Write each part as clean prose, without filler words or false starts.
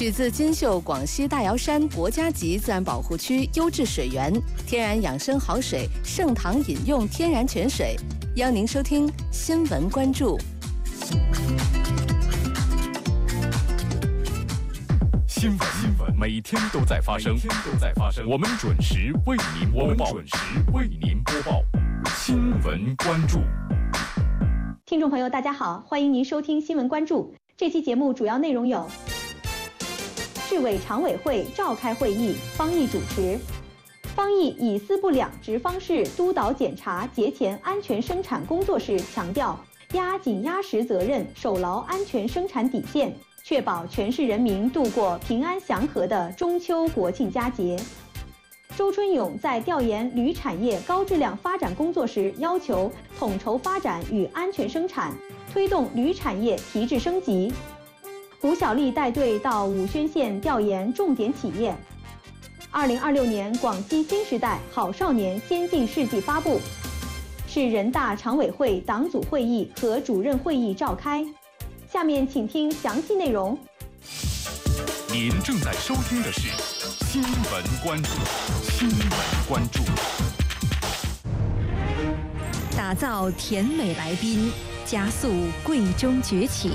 取自金秀广西大瑶山国家级自然保护区优质水源，天然养生好水，盛唐饮用天然泉水。邀您收听新闻关注。 新闻每天都在发生，我们准时为您播报。新闻关注。 听众朋友，大家好，欢迎您收听新闻关注。这期节目主要内容有：市委常委会召开会议，方毅主持。方毅以四不两直方式督导检查节前安全生产工作时强调，压紧压实责任，守牢安全生产底线，确保全市人民度过平安祥和的中秋国庆佳节。周春勇在调研铝产业高质量发展工作时要求统筹发展与安全生产，推动铝产业提质升级。胡小丽带队到武宣县调研重点企业。2026年广西新时代好少年先进事迹发布。市人大常委会党组会议和主任会议召开。下面请听详细内容。 您正在收听的是新闻关注。 打造甜美来宾，加速贵中崛起。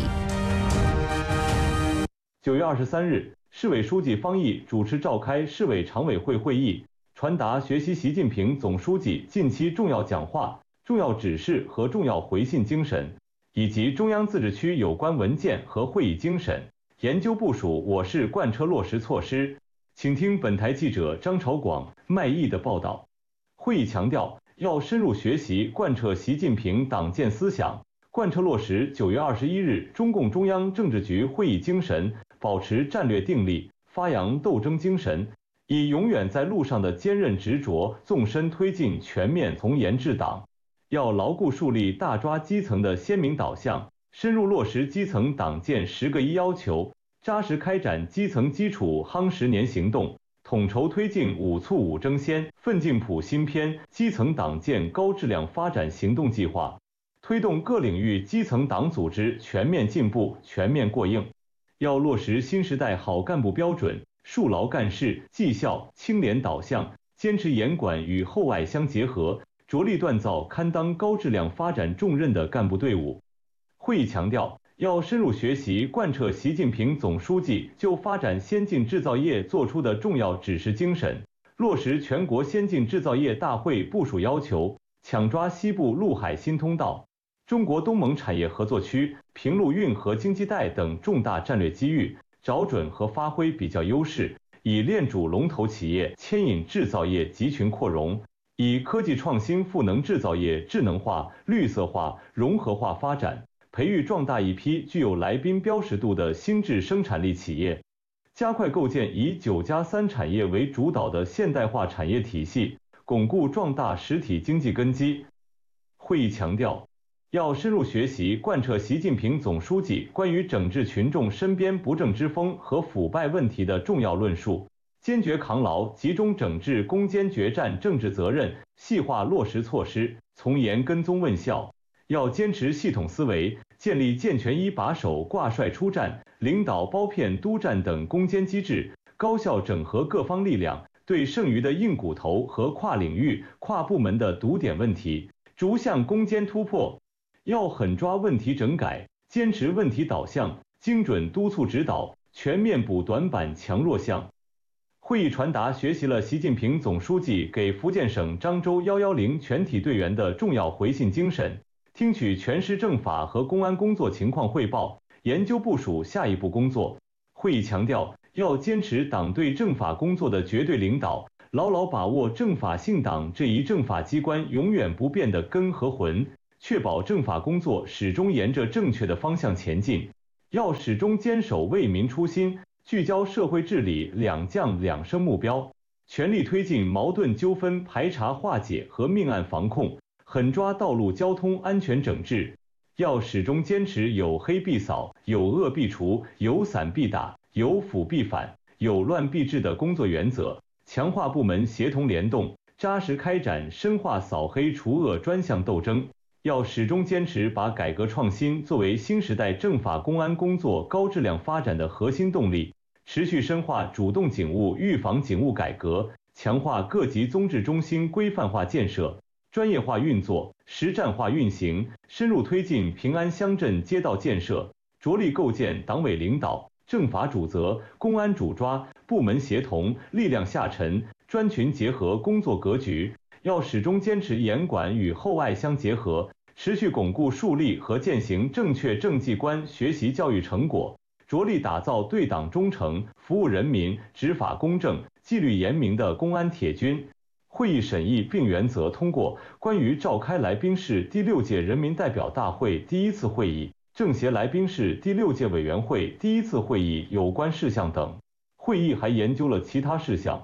9月23日，市委书记方毅主持召开市委常委会会议，传达学习习近平总书记近期重要讲话、重要指示和重要回信精神，以及中央自治区有关文件和会议精神，研究部署我市贯彻落实措施。请听本台记者张朝广、麦毅的报道。会议强调，要深入学习贯彻习近平党建思想，贯彻落实9月21日中共中央政治局会议精神，保持战略定力，发扬斗争精神，以永远在路上的坚韧执着，纵深推进全面从严治党。要牢固树立大抓基层的鲜明导向，深入落实基层党建10个1要求，扎实开展基层基础夯10年行动，统筹推进5促5争先、奋进谱新篇基层党建高质量发展行动计划，推动各领域基层党组织全面进步、全面过硬。要落实新时代好干部标准，树牢干事绩效清廉导向，坚持严管与厚爱相结合，着力锻造堪当高质量发展重任的干部队伍。会议强调，要深入学习贯彻习近平总书记就发展先进制造业作出的重要指示精神，落实全国先进制造业大会部署要求，抢抓西部陆海新通道、中国东盟产业合作区、平陆运河经济带等重大战略机遇，找准和发挥比较优势，以链主龙头企业牵引制造业集群扩容，以科技创新赋能制造业智能化、绿色化、融合化发展，培育壮大一批具有来宾标识度的新质生产力企业，加快构建以9+3产业为主导的现代化产业体系，巩固壮大实体经济根基。会议强调，要深入学习贯彻习近平总书记关于整治群众身边不正之风和腐败问题的重要论述，坚决扛牢集中整治攻坚决战政治责任，细化落实措施，从严跟踪问效。要坚持系统思维，建立健全一把手挂帅出战、领导包片督战等攻坚机制，高效整合各方力量，对剩余的硬骨头和跨领域、跨部门的堵点问题，逐项攻坚突破。要狠抓问题整改，坚持问题导向，精准督促指导，全面补短板强弱项。会议传达学习了习近平总书记给福建省漳州110全体队员的重要回信精神，听取全市政法和公安工作情况汇报，研究部署下一步工作。会议强调，要坚持党对政法工作的绝对领导，牢牢把握政法性党这一政法机关永远不变的根和魂，确保政法工作始终沿着正确的方向前进。要始终坚守为民初心，聚焦社会治理两降两升目标，全力推进矛盾纠纷排查化解和命案防控，狠抓道路交通安全整治。要始终坚持有黑必扫、有恶必除、有散必打、有腐必反、有乱必治的工作原则，强化部门协同联动，扎实开展深化扫黑除恶专项斗争。要始终坚持把改革创新作为新时代政法公安工作高质量发展的核心动力， 持续深化主动警务预防警务改革，强化各级综治中心规范化建设、专业化运作、实战化运行，深入推进平安乡镇街道建设，着力构建党委领导、政法主责、公安主抓、部门协同、力量下沉、专群结合工作格局。要始终坚持严管与厚爱相结合，持续巩固树立和践行正确政绩观学习教育成果，着力打造对党忠诚、服务人民、执法公正、纪律严明的公安铁军。会议审议并原则通过关于召开来宾市第6届人民代表大会第1次会议、政协来宾市第6届委员会第1次会议有关事项等。会议还研究了其他事项。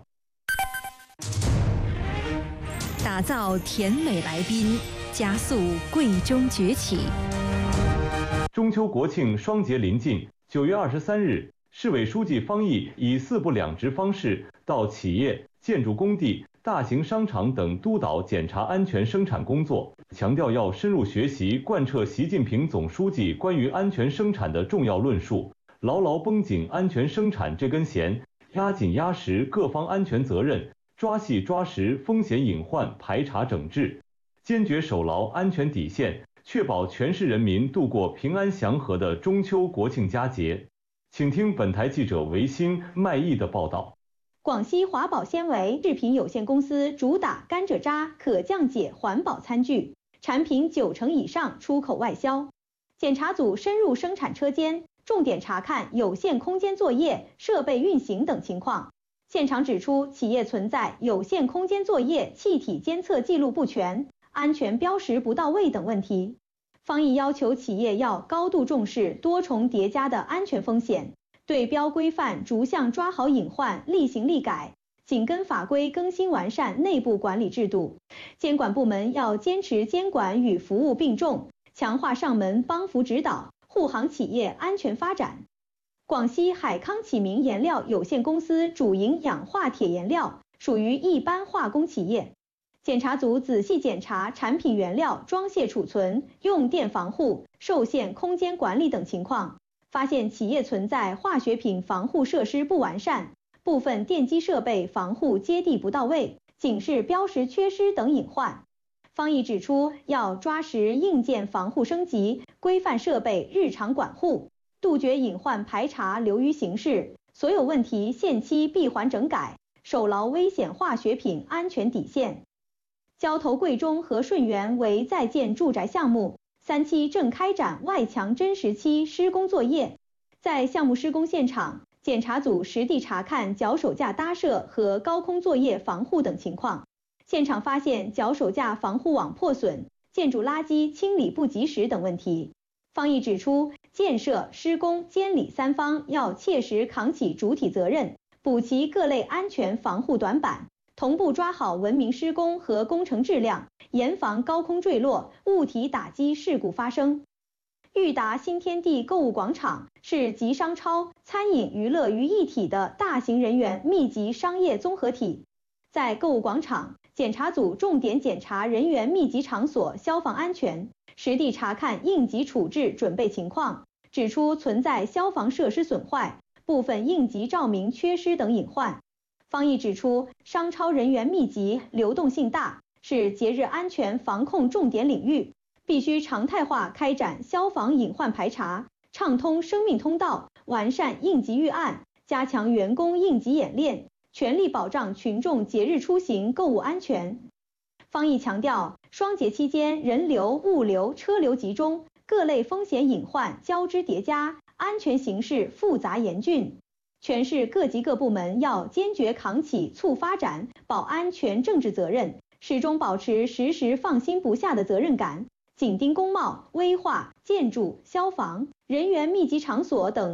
打造甜美来宾，加速贵中崛起。 中秋国庆双节临近，9月23日，市委书记方毅以4部2职方式到企业、建筑工地、大型商场等督导检查安全生产工作，强调要深入学习贯彻习近平总书记关于安全生产的重要论述，牢牢绷紧安全生产这根弦，压紧压实各方安全责任，抓细抓实风险隐患排查整治，坚决守牢安全底线，确保全市人民度过平安祥和的中秋国庆佳节。请听本台记者维新、麦毅的报道。 广西华宝纤维制品有限公司主打甘蔗渣可降解环保餐具，产品90%以上出口外销。检查组深入生产车间，重点查看有限空间作业、设备运行等情况。现场指出，企业存在有限空间作业气体监测记录不全、安全标识不到位等问题。方毅要求企业要高度重视多重叠加的安全风险，对标规范逐项抓好隐患，立行立改，紧跟法规更新完善内部管理制度。监管部门要坚持监管与服务并重，强化上门帮扶指导，护航企业安全发展。广西海康启明颜料有限公司主营氧化铁颜料，属于一般化工企业。检查组仔细检查产品原料装卸储存、用电防护、受限空间管理等情况，发现企业存在化学品防护设施不完善、部分电机设备防护接地不到位、警示标识缺失等隐患。方毅指出，要抓实硬件防护升级，规范设备日常管护，杜绝隐患排查流于形式，所有问题限期闭环整改，守牢危险化学品安全底线。交投贵中和顺源为在建住宅项目，3期正开展外墙真实期施工作业。在项目施工现场，检查组实地查看脚手架搭设和高空作业防护等情况。现场发现脚手架防护网破损、建筑垃圾清理不及时等问题。方毅指出，建设、施工、监理3方要切实扛起主体责任，补齐各类安全防护短板，同步抓好文明施工和工程质量，严防高空坠落、物体打击事故发生。裕达新天地购物广场是集商超、餐饮娱乐于一体的大型人员密集商业综合体。在购物广场，检查组重点检查人员密集场所消防安全，实地查看应急处置准备情况，指出存在消防设施损坏、部分应急照明缺失等隐患。方毅指出，商超人员密集、流动性大，是节日安全防控重点领域，必须常态化开展消防隐患排查，畅通生命通道，完善应急预案，加强员工应急演练，全力保障群众节日出行购物安全。方毅强调，双节期间人流、物流、车流集中，各类风险隐患交织叠加，安全形势复杂严峻。全市各级各部门要坚决扛起促发展、保安全政治责任，始终保持时时放心不下的责任感，紧盯工贸、危化、建筑、消防、人员密集场所等